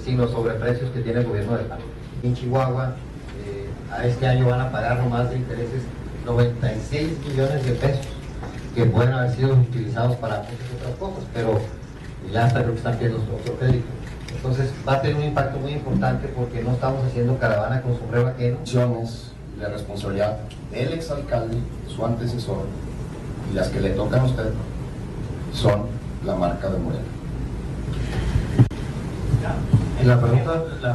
sin los sobreprecios que tiene el gobierno del PAN. En Chihuahua, a este año van a pagar nomás de intereses 96 millones de pesos, que pueden haber sido utilizados para muchas otras cosas, pero ya hasta creo que están pidiendo otro crédito. Entonces va a tener un impacto muy importante porque no estamos haciendo caravana con sombrero ajeno. La responsabilidad del exalcalde, su antecesor, y las que le tocan a usted son la marca de Morena. La pregunta,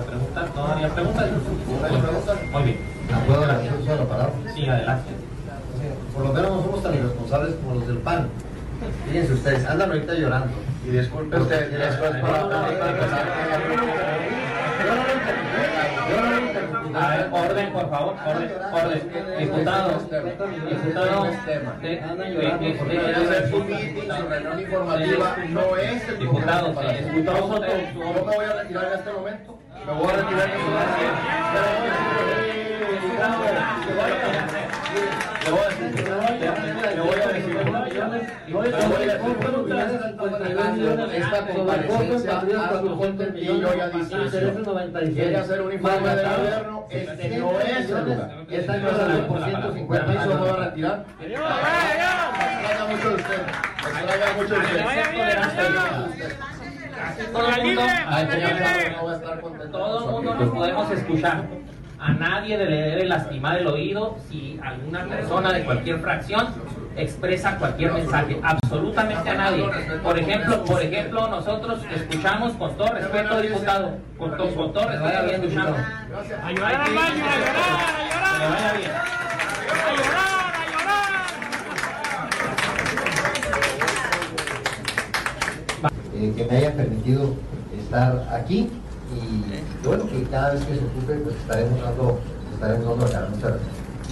Muy bien. ¿puedo agradecer el uso de la palabra? Sí, adelante. Por lo menos no somos tan irresponsables como los del PAN. Fíjense ustedes, andan ahorita llorando. Y disculpe usted, A ver, orden, por favor, orden. Diputado, no es el diputado, diputado Soto, no me voy a retirar en este momento. Me voy a retirar en esta comparecencia a su contentillo y a discreción. Quiere hacer un informe del gobierno, este no es el lugar. Esta cosa por 150 ¿Eso me va a retirar? Me extraña mucho de usted. Todo el mundo nos podemos escuchar. A nadie le debe lastimar el oído si alguna persona de cualquier fracción expresa cualquier mensaje, absolutamente a nadie. Por ejemplo, nosotros escuchamos con todo respeto, diputado, con todo respeto escuchamos. A llorar al baño, a llorar, a llorar. Que le vaya bien. A llorar, a llorar. Que me haya permitido estar aquí y bueno, que cada vez que se ocupe pues estaremos dando la cara. Muchas gracias.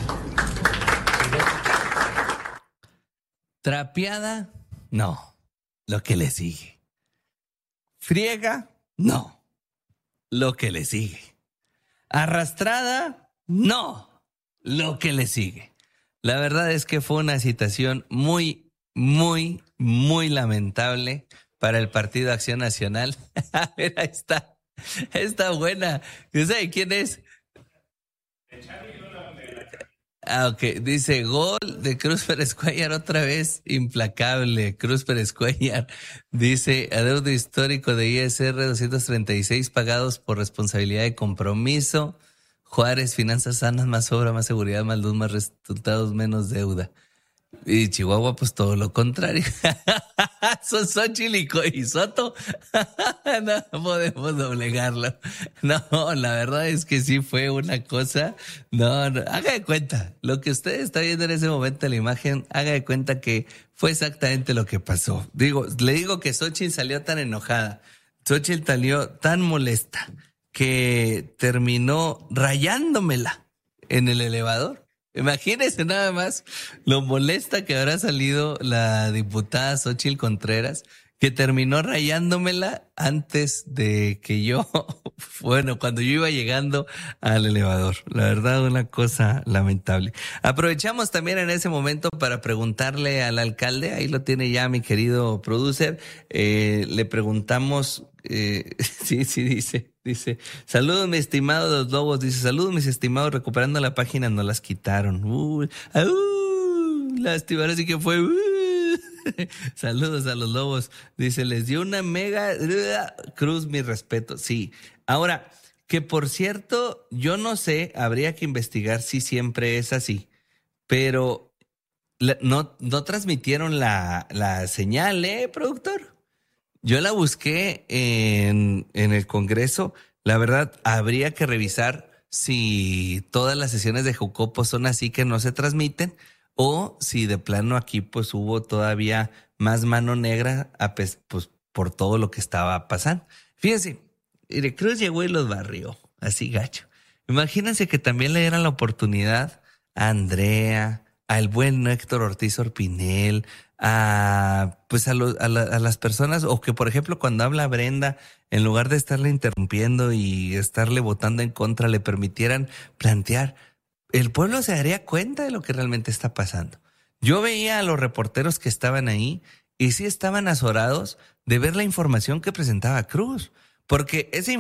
Trapeada, no, lo que le sigue. Friega, no, lo que le sigue. Arrastrada, no, lo que le sigue. La verdad es que fue una situación muy, muy, muy lamentable para el Partido Acción Nacional. A ver, ahí está buena. ¿Sabe quién es? Ok, dice gol de Cruz Pérez Cuellar otra vez, implacable. Cruz Pérez Cuellar dice adeudo histórico de ISR 236 pagados por responsabilidad de compromiso. Juárez, finanzas sanas, más obra, más seguridad, más luz, más resultados, menos deuda. Y Chihuahua, pues todo lo contrario. Son Xochitl y Soto. No podemos doblegarlo. No, la verdad es que sí fue una cosa. No, haga de cuenta. Lo que usted está viendo en ese momento en la imagen, haga de cuenta que fue exactamente lo que pasó. Le digo que Xochitl salió tan enojada. Xochitl salió tan molesta que terminó rayándomela en el elevador. Imagínense nada más lo molesta que habrá salido la diputada Xochitl Contreras, que terminó rayándomela antes de que yo, bueno, cuando yo iba llegando al elevador. La verdad, una cosa lamentable. Aprovechamos también en ese momento para preguntarle al alcalde, ahí lo tiene ya mi querido producer, le preguntamos, sí, dice, saludos mi estimado Los Lobos, dice, saludos mis estimados, recuperando la página, no las quitaron. Lástima, así que fue. Saludos a Los Lobos. Dice, les dio una mega cruz, mi respeto. Sí. Ahora, que por cierto, yo no sé, habría que investigar si siempre es así, pero no transmitieron la señal, productor. Yo la busqué en el Congreso. La verdad, habría que revisar si todas las sesiones de Jucopo son así que no se transmiten, o si de plano aquí pues hubo todavía más mano negra pues por todo lo que estaba pasando. Fíjense, Cruz llegó y los barrió, así gacho. Imagínense que también le dieran la oportunidad a Andrea, al buen Héctor Ortiz Orpinel, a las personas, o que por ejemplo cuando habla Brenda, en lugar de estarle interrumpiendo y estarle votando en contra, le permitieran plantear. El pueblo se daría cuenta de lo que realmente está pasando. Yo veía a los reporteros que estaban ahí y sí estaban azorados de ver la información que presentaba Cruz, porque esa